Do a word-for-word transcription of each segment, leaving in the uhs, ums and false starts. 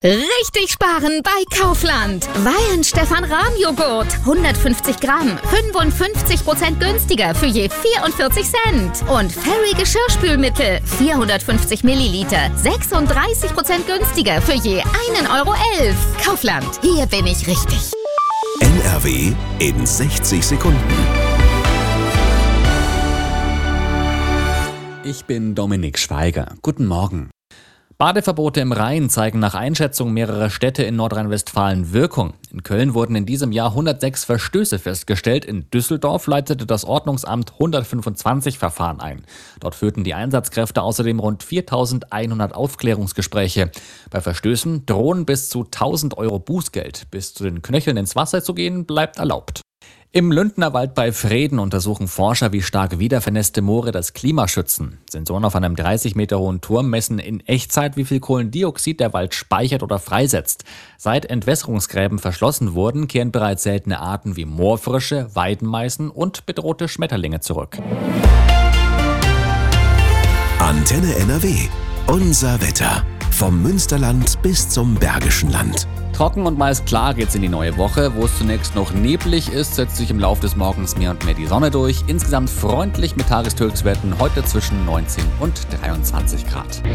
Richtig sparen bei Kaufland. Weihenstephan-Rahm-Joghurt. hundertfünfzig Gramm. fünfundfünfzig Prozent günstiger für je vierundvierzig Cent. Und Fairy Geschirrspülmittel. vierhundertfünfzig Milliliter. sechsunddreißig Prozent günstiger für je einen Euro elf. Kaufland. Hier bin ich richtig. N R W in sechzig Sekunden. Ich bin Dominik Schweiger. Guten Morgen. Badeverbote im Rhein zeigen nach Einschätzung mehrerer Städte in Nordrhein-Westfalen Wirkung. In Köln wurden in diesem Jahr hundertsechs Verstöße festgestellt. In Düsseldorf leitete das Ordnungsamt hundertfünfundzwanzig Verfahren ein. Dort führten die Einsatzkräfte außerdem rund viertausendeinhundert Aufklärungsgespräche. Bei Verstößen drohen bis zu tausend Euro Bußgeld. Bis zu den Knöcheln ins Wasser zu gehen, bleibt erlaubt. Im Lündner Wald bei Vreden untersuchen Forscher, wie stark wiedervernässte Moore das Klima schützen. Sensoren auf einem dreißig Meter hohen Turm messen in Echtzeit, wie viel Kohlendioxid der Wald speichert oder freisetzt. Seit Entwässerungsgräben verschlossen wurden, kehren bereits seltene Arten wie Moorfrösche, Weidenmeißen und bedrohte Schmetterlinge zurück. Antenne N R W. Unser Wetter. Vom Münsterland bis zum Bergischen Land. Trocken und meist klar geht's in die neue Woche. Wo es zunächst noch neblig ist, setzt sich im Laufe des Morgens mehr und mehr die Sonne durch. Insgesamt freundlich mit Tageshöchstwerten heute zwischen neunzehn und dreiundzwanzig Grad.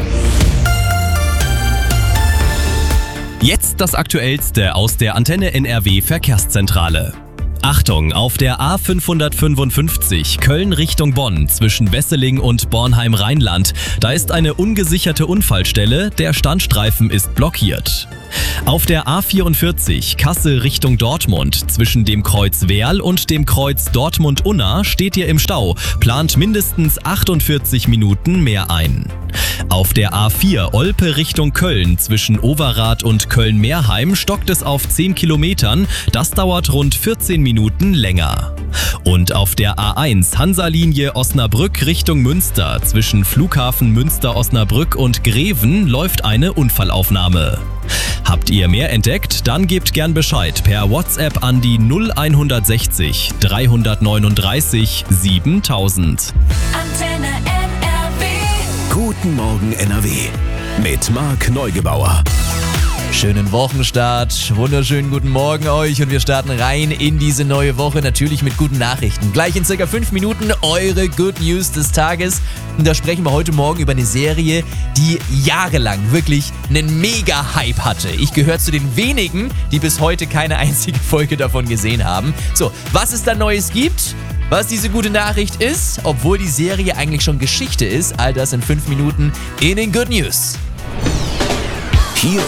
Jetzt das Aktuellste aus der Antenne N R W Verkehrszentrale. Achtung, auf der A fünfhundertfünfundfünfzig Köln Richtung Bonn zwischen Wesseling und Bornheim-Rheinland. Da ist eine ungesicherte Unfallstelle, der Standstreifen ist blockiert. Auf der A vierundvierzig Kassel Richtung Dortmund zwischen dem Kreuz Werl und dem Kreuz Dortmund-Unna steht ihr im Stau, plant mindestens achtundvierzig Minuten mehr ein. Auf der A vier Olpe Richtung Köln zwischen Overath und Köln-Meerheim stockt es auf zehn Kilometern, das dauert rund vierzehn Minuten länger. Und auf der A eins Hansa-Linie Osnabrück Richtung Münster zwischen Flughafen Münster-Osnabrück und Greven läuft eine Unfallaufnahme. Habt ihr mehr entdeckt? Dann gebt gern Bescheid per WhatsApp an die null hundertsechzig dreihundertneununddreißig siebentausend. Antenne N R W. Guten Morgen N R W. Mit Marc Neugebauer. Schönen Wochenstart, wunderschönen guten Morgen euch und wir starten rein in diese neue Woche, natürlich mit guten Nachrichten. Gleich in circa fünf Minuten eure Good News des Tages. Und da sprechen wir heute Morgen über eine Serie, die jahrelang wirklich einen Mega-Hype hatte. Ich gehöre zu den wenigen, die bis heute keine einzige Folge davon gesehen haben. So, was es da Neues gibt, was diese gute Nachricht ist, obwohl die Serie eigentlich schon Geschichte ist, all das in fünf Minuten in den Good News.